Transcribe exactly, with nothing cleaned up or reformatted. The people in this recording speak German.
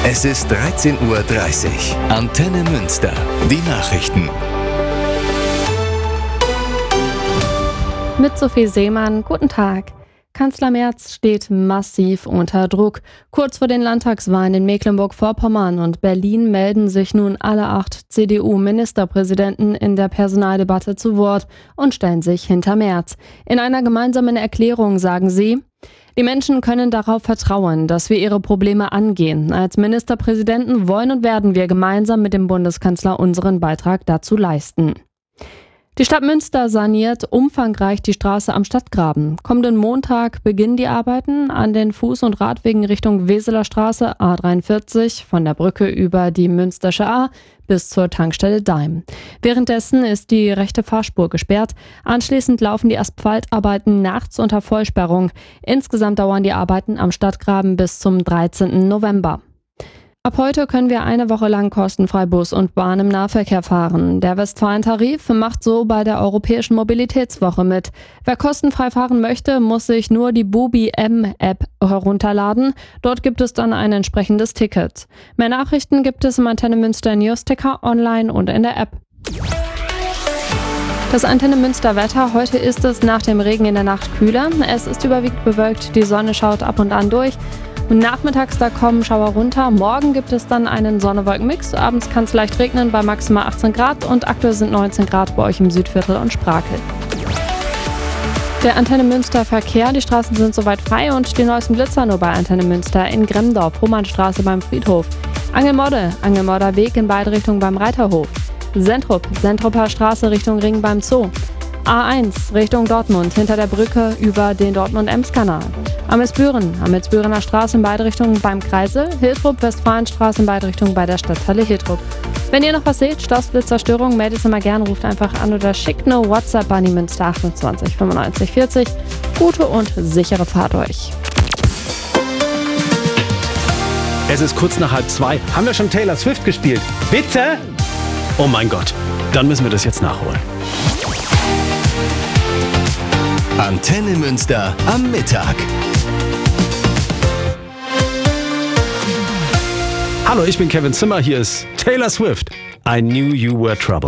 Es ist dreizehn Uhr dreißig. Antenne Münster. Die Nachrichten. Mit Sophie Seemann, guten Tag. Kanzler Merz steht massiv unter Druck. Kurz vor den Landtagswahlen in Mecklenburg-Vorpommern und Berlin melden sich nun alle acht C D U-Ministerpräsidenten in der Personaldebatte zu Wort und stellen sich hinter Merz. In einer gemeinsamen Erklärung sagen sie: Die Menschen können darauf vertrauen, dass wir ihre Probleme angehen. Als Ministerpräsidenten wollen und werden wir gemeinsam mit dem Bundeskanzler unseren Beitrag dazu leisten. Die Stadt Münster saniert umfangreich die Straße am Stadtgraben. Kommenden Montag beginnen die Arbeiten an den Fuß- und Radwegen Richtung Weseler Straße A dreiundvierzig von der Brücke über die Münstersche A bis zur Tankstelle Daim. Währenddessen ist die rechte Fahrspur gesperrt. Anschließend laufen die Asphaltarbeiten nachts unter Vollsperrung. Insgesamt dauern die Arbeiten am Stadtgraben bis zum dreizehnten November. Ab heute können wir eine Woche lang kostenfrei Bus und Bahn im Nahverkehr fahren. Der Westfalen-Tarif macht so bei der Europäischen Mobilitätswoche mit. Wer kostenfrei fahren möchte, muss sich nur die Bubi-M-App herunterladen. Dort gibt es dann ein entsprechendes Ticket. Mehr Nachrichten gibt es im Antenne Münster Newsticker online und in der App. Das Antenne Münster Wetter. Heute ist es nach dem Regen in der Nacht kühler. Es ist überwiegend bewölkt, die Sonne schaut ab und an durch. Und nachmittags da kommen Schauer runter. Morgen gibt es dann einen Sonne-Wolken-Mix. Abends kann es leicht regnen bei maximal achtzehn Grad und aktuell sind neunzehn Grad bei euch im Südviertel und Sprakel. Der Antenne Münster Verkehr. Die Straßen sind soweit frei und die neuesten Blitzer nur bei Antenne Münster in Gremdorf, Romannstraße beim Friedhof. Angelmodde, Angelmodder Weg in beide Richtungen beim Reiterhof. Sentrup, Sentrupper Straße Richtung Ring beim Zoo. A eins Richtung Dortmund hinter der Brücke über den Dortmund-Ems-Kanal. Amelsbüren, Amelsbürener Straße in beide Richtungen beim Kreisel. Hiltrup, Westfalenstraße in beide Richtungen bei der Stadthalle Hiltrup. Wenn ihr noch was seht, Stoßblitzerstörungen, meldet es immer gerne, ruft einfach an oder schickt eine WhatsApp an die Münster achtundzwanzig fünfundneunzig vierzig. Gute und sichere Fahrt euch. Es ist kurz nach halb zwei. Haben wir schon Taylor Swift gespielt? Bitte? Oh mein Gott, dann müssen wir das jetzt nachholen. Antenne Münster am Mittag. Hallo, ich bin Kevin Zimmer. Hier ist Taylor Swift. I knew you were trouble.